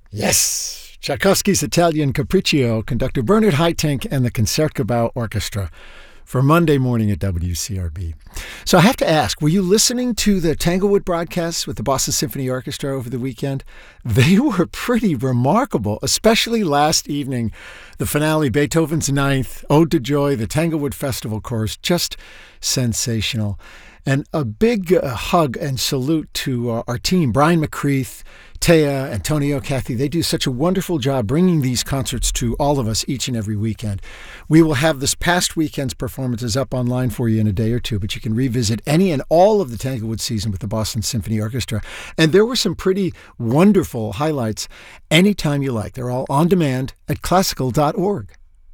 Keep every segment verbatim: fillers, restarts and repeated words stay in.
Yes, Tchaikovsky's Italian Capriccio, conductor Bernard Haitink and the Concertgebouw Orchestra for Monday morning at W C R B. So I have to ask, were you listening to the Tanglewood broadcasts with the Boston Symphony Orchestra over the weekend? They were pretty remarkable, especially last evening. The finale, Beethoven's Ninth, Ode to Joy, the Tanglewood Festival Chorus, just sensational. And a big uh, hug and salute to uh, our team, Brian McCreath, Taya, Antonio, Kathy. They do such a wonderful job bringing these concerts to all of us each and every weekend. We will have this past weekend's performances up online for you in a day or two, but you can revisit any and all of the Tanglewood season with the Boston Symphony Orchestra. And there were some pretty wonderful highlights anytime you like. They're all on demand at classical dot org.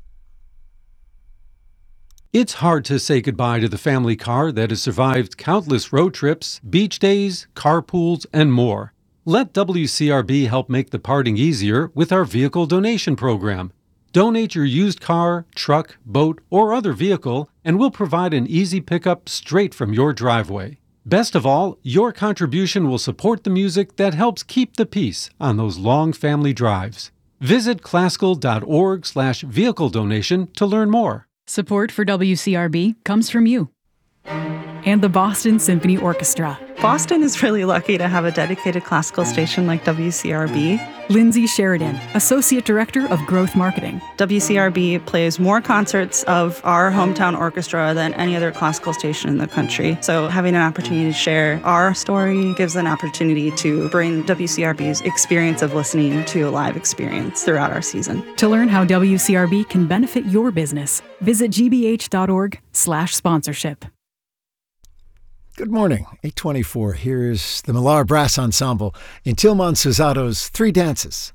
It's hard to say goodbye to the family car that has survived countless road trips, beach days, carpools, and more. Let W C R B help make the parting easier with our vehicle donation program. Donate your used car, truck, boat, or other vehicle, and we'll provide an easy pickup straight from your driveway. Best of all, your contribution will support the music that helps keep the peace on those long family drives. Visit classical dot org slash vehicle donation to learn more. Support for W C R B comes from you and the Boston Symphony Orchestra. Boston is really lucky to have a dedicated classical station like W C R B. Lindsay Sheridan, Associate Director of Growth Marketing. W C R B plays more concerts of our hometown orchestra than any other classical station in the country. So having an opportunity to share our story gives an opportunity to bring W C R B's experience of listening to a live experience throughout our season. To learn how W C R B can benefit your business, visit g b h dot org slash sponsorship. Good morning, eight twenty-four. Here's the Millar Brass Ensemble in Tilman Susato's Three Dances.